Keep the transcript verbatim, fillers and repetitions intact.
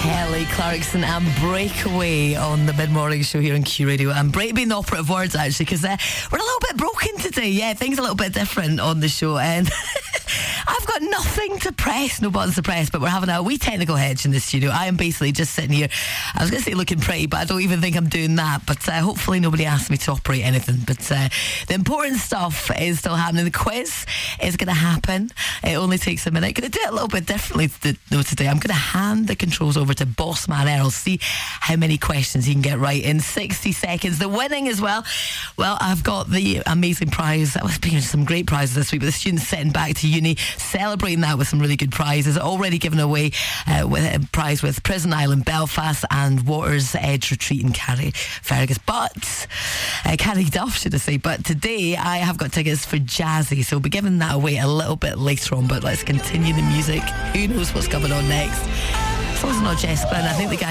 Kelly Clarkson and Breakaway on the mid-morning show here on Q Radio. And break being the operative words, actually, because uh, we're a little bit broken today. Yeah, things are a little bit different on the show. And I've got nothing to press, no buttons to press, but we're having a wee technical hitch in the studio. I am basically just sitting here, I was going to say looking pretty, but I don't even think I'm doing that. But uh, hopefully nobody asked me to operate anything. But uh, the important stuff is still happening. The quiz is going to happen. It only takes a minute. Going to do it a little bit differently though today. I'm going to hand the controls over to Bossman Earl, see how many questions he can get right in sixty seconds. The winning as well. Well, I've got the amazing prize. I was being some great prizes this week, but the students sitting back to uni, celebrating that with some really good prizes. Already given away uh, with a prize with Prison Island Belfast and Water's Edge Retreat in Carrickfergus. But uh, Carrickduff, should I say. But today I have got tickets for Jazzy, so we'll be giving that away a little bit later on. But let's continue the music. Who knows what's coming on next? As long as it's not Jess Glynn. I think the guy